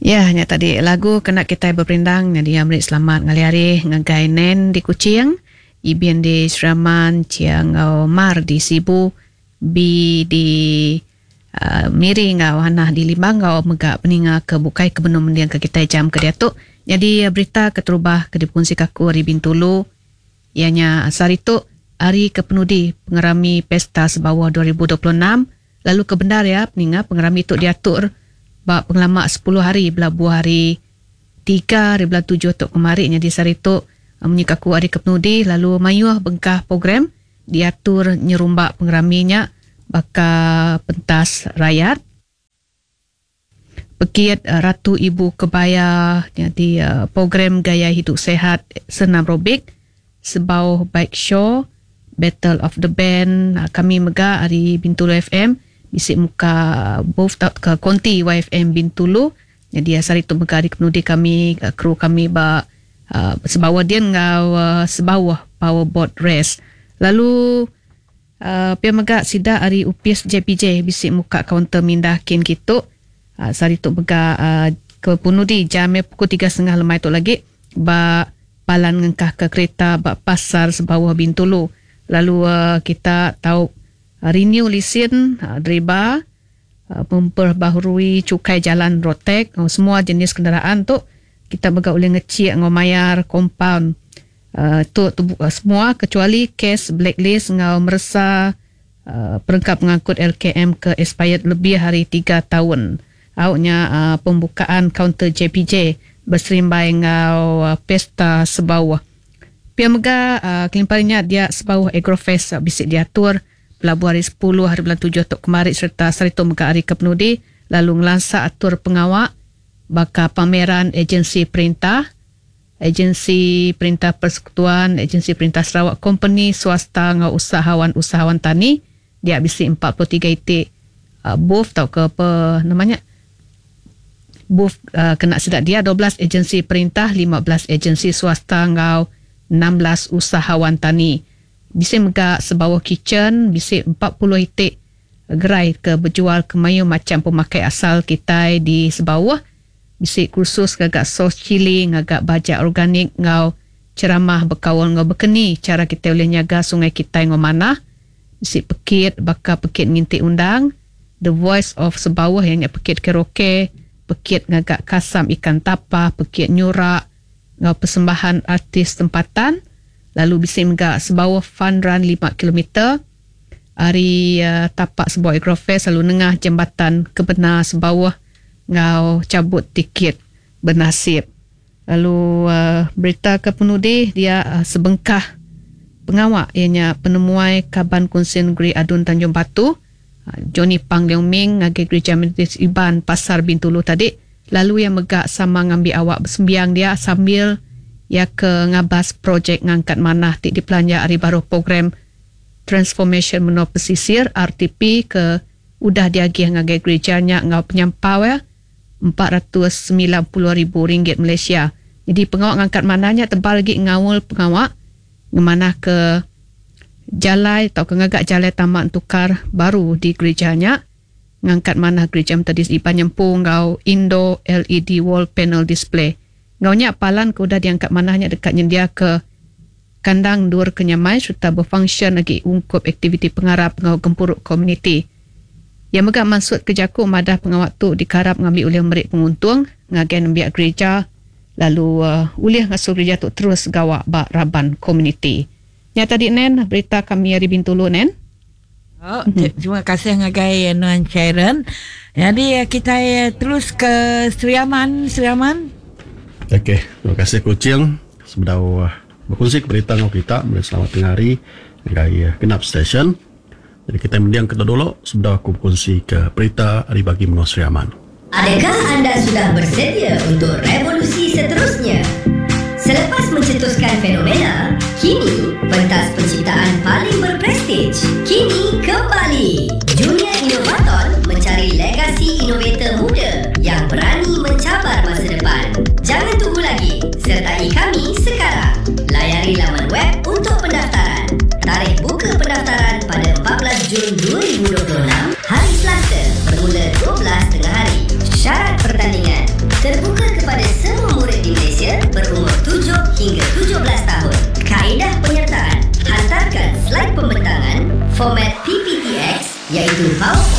Ya, hanya tadi lagu kena kita berperindang jadi amrit selamat ngali-hari ngagai nen di Kuching, Ibian di Seraman, Ciang Mar di Sibu, Bi di Miri ngau Hanah di Limbang ngau megak peninga ke bukai ke benum mendiang ke kita jam ke diatuk. Jadi berita keterubah ke dipunsi kaku hari Bintulu ianya Sarituk hari kepenudi pengerami pesta Sebawah 2026 lalu kebenar ya peninga pengerami itu diatur bak pengalamak 10 hari belah buah hari 3 hari belah 7 tok kemarin jadi Sarituk menyikaku hari kepenudi lalu mayuh bengkah program diatur nyerumbak pengeraminya baka pentas rakyat Pekit Ratu Ibu Kebaya jadi program gaya hidup sehat senam robik Sebau Bike Show Battle of the Band kami mega hari Bintulu FM bisik muka both ke konti YFM Bintulu jadi asal itu mega hari kenudi kami kru kami ba sebawah dia ngau sebawah powerboat race lalu pia mega sida hari UPS JPJ bisik muka kaunter mindah kin gitu sari tu mega ke punudi jam pukul 3.30 lemai tu lagi ba palan ngengkah ke kereta ba pasar sebawah Bintulu lalu kita tahu renew lesen driver memperbaharui cukai jalan rotek semua jenis kenderaan tu kita mega boleh ngecek ngomayar compound tu semua kecuali case blacklist ngau merasa perangkap mengangkut LKM ke expired lebih hari 3 tahun awaknya pembukaan kaunter JPJ berserimbai ngau pesta Sebawah pia mega kelimparinya dia Sebawah Agrofest bisik diatur pelabuh hari 10 hari bulan 7 tok kemarin serta Sarituk mega hari kepenudi lalu ngelansa atur pengawak baka pameran agensi perintah persekutuan agensi perintah Sarawak company swasta ngau usahawan tani dia bisik 43 itik booth tau ke apa namanya booth kena sedap dia 12 agensi perintah 15 agensi swasta ngau 16 usahawan tani bisik mega Sebawah kitchen bisik 40 itik gerai ke berjual kemayu macam pemakai asal kita di Sebawah bisik kursus ngagak sos cili ngagak bajak organik ngau ceramah berkawan ngau berkeni cara kita boleh nyaga sungai kita ngau mana bisik pekit baka pekit ngintik undang The Voice of Sebawah yang pekit karaoke pekit ngagak kasam ikan tapa pekit nyurak ngau persembahan artis tempatan lalu bisik mega Sebawah Fun Run 5 km hari tapak Sebawah Agrofest lalu nengah jambatan kebenar Sebawah ngau cabut tiket bernasib lalu berita kepenudi dia sebengkah pengawak ianya penemuai Kaban Konsen Negeri Adun Tanjung Batu Johnny Pang Leong Ming ngagi Gereja Metodis Iban Pasar Bintulu tadi lalu yang megak sama ngambil awak bersembiang dia sambil ya ke ngabas projek ngangkat manah di pelanja hari baru program Transformation Menua Pesisir RTP ke udah diagih ngagi gerejanya ngau penyampau ya RM490,000 Malaysia. Jadi pengawak ngangkat manahnya tebal lagi ngawul pengawak ngemanah ke jalai atau ke ngagak jalai tamak tukar baru di gerejanya ngangkat manah gereja Metodis Iban Nyempung ngau Indo LED wall panel display. Ngaunya palan ke udah diangkat manahnya dekat nyendia ke kandang dur kenyamai serta berfungsi lagi ungkup aktiviti pengarap ngau gempuruk komuniti. Yang megak maksud kejaku madah pengawak tu dikarap ngambil oleh merik penguntung ngagen biak gereja lalu ulih ngasuh gereja tu terus gawak bak raban komuniti. Ya tadi Nen berita kami hari Bintulu Nen. Terima kasih ngagai Nuan Sharon. Jadi kita terus ke Seriaman. Okey, terima kasih Kuching sudah berkongsi berita dengan kita selamat tengah hari ngagai Genap Station. Jadi kita mendiang kita dulu sudah aku berkongsi ke berita hari bagi menua Seriaman. Adakah anda sudah bersedia untuk revolusi seterusnya? Selepas mencetuskan fenomena, kini pentas penciptaan paling berprestij kini kembali. Junior Inovaton mencari legasi inovator muda yang berani mencabar masa depan. Jangan tunggu lagi, sertai kami sekarang. Layari laman web untuk pendaftaran. Tarikh buka pendaftaran pada 14 Jun 2026 hari Selasa bermula 12 tengah hari. Syarat pertandingan terbuka format PPTX iaitu PowerPoint